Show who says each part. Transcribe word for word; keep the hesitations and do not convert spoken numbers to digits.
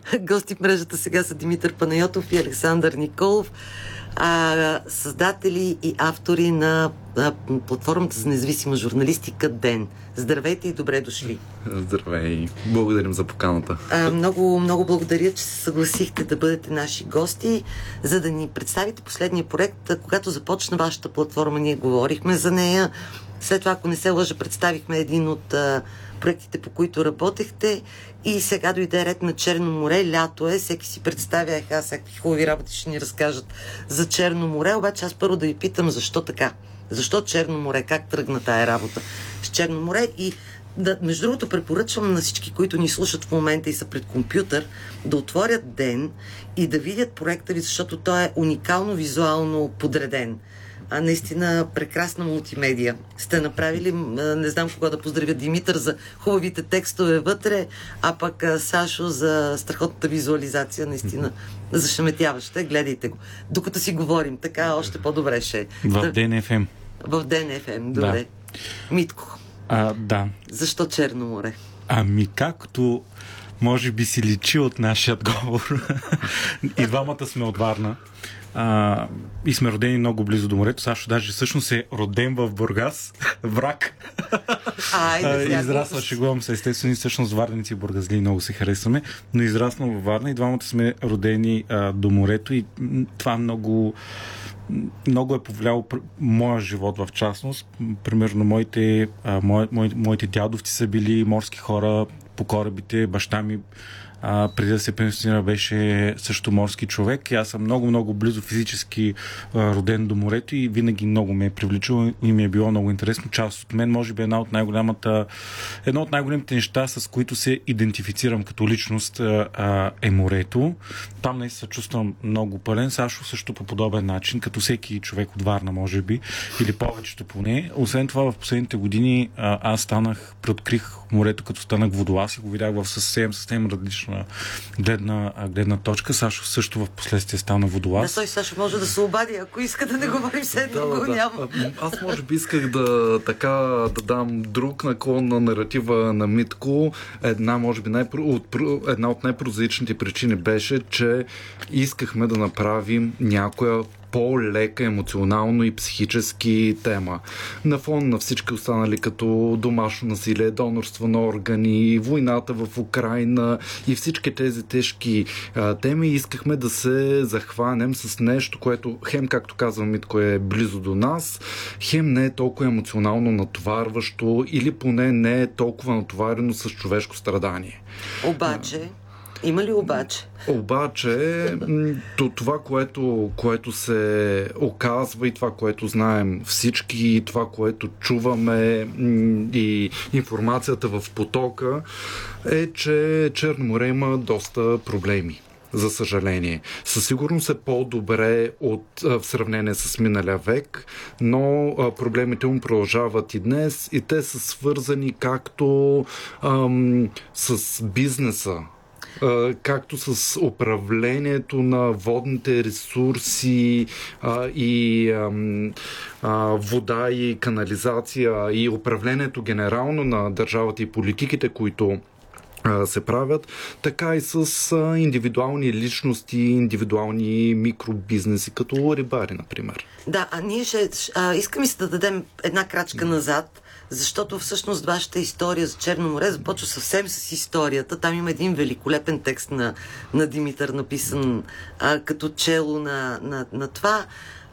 Speaker 1: Гости в мрежата сега са Димитър Панайотов и Александър Николов, а, създатели и автори на а, платформата за независима журналистика ДЕН. Здравейте и добре дошли.
Speaker 2: Здравей. Благодарим за поканата.
Speaker 1: А, много, много благодаря, че се съгласихте да бъдете наши гости, за да ни представите последния проект. Когато започна вашата платформа, ние говорихме за нея. След това, ако не се лъжа, представихме един от а, проектите, по които работехте, и сега дойде ред на Черно море. Лято е, всеки си представя, еха, всякакви хубави работи ще ни разкажат за Черно море, обаче аз първо да ви питам защо така? Защо Черно море? Как тръгна тая работа с Черно море? И да, между другото, препоръчвам на всички, които ни слушат в момента и са пред компютър, да отворят ДЕН и да видят проекта ви, защото той е уникално визуално подреден. А, наистина прекрасна мултимедия сте направили. Не знам кога да поздравя Димитър за хубавите текстове вътре, а пък Сашо за страхотната визуализация. Наистина зашеметяваща. Гледайте го. Докато си говорим, така още по-добре ще е.
Speaker 3: В ДНФМ.
Speaker 1: В ДНФМ, добре. Да. Митко.
Speaker 3: А, да.
Speaker 1: Защо Черно море?
Speaker 3: Ами както може би си личи от нашия говор. И двамата сме от Варна. А, и сме родени много близо до морето. Сашо даже всъщност е роден в Бургас. Враг.
Speaker 1: Айде,
Speaker 3: израсна, шегувам се, естествено, и всъщност варданици и бургазли много се харесваме, но израснал във Варна и двамата сме родени а, до морето и това много много е повлияло моя живот в частност. Примерно моите, а, мои, мои, моите дядовци са били морски хора по корабите, баща ми А, преди да се пенсионира беше също морски човек и аз съм много-много близо физически а, роден до морето и винаги много ме е привличало и ми е било много интересно. Част от мен, може би една от най-голямата едно от най-големите неща, с които се идентифицирам като личност а, е морето. Там наистина се чувствам много пълен. Сашо също по подобен начин, като всеки човек от Варна, може би, или повечето поне. Освен това, в последните години а, аз станах, преоткрих морето, като станах водолаз и го видях в съвсем, съвсем различна гледна, гледна точка. Сашо също в последствие стана водолаз.
Speaker 1: Да, той Сашо може да се обади, ако иска да не говорим седно,
Speaker 2: да,
Speaker 1: го
Speaker 2: да,
Speaker 1: няма.
Speaker 2: Аз може би исках да така да дам друг наклон на наратива на Митко. Една, може би, най- от, една от най-прозаичните причини беше, че искахме да направим някоя по-лека емоционално и психически тема. На фон на всички останали, като домашно насилие, донорство на органи, войната в Украйна и всички тези тежки а, теми, искахме да се захванем с нещо, което хем, както казвам Митко, е близо до нас, хем не е толкова емоционално натоварващо или поне не е толкова натоварено с човешко страдание.
Speaker 1: Обаче... Има ли обаче?
Speaker 2: Обаче, това, което, което се оказва и това, което знаем всички, и това, което чуваме и информацията в потока, е, че Черно море има доста проблеми. За съжаление. Със сигурност е по-добре от, в сравнение с миналия век, но а, проблемите му продължават и днес и те са свързани както ам, с бизнеса, както с управлението на водните ресурси а, и ам, а, вода и канализация и управлението генерално на държавата и политиките, които се правят, така и с а, индивидуални личности, индивидуални микробизнеси, като рибари, например.
Speaker 1: Да, а ние ще... А, искам и се да дадем една крачка назад, защото всъщност вашата история за Черно море започва съвсем с историята. Там има един великолепен текст на, на Димитър, написан а, като чело на, на, на това.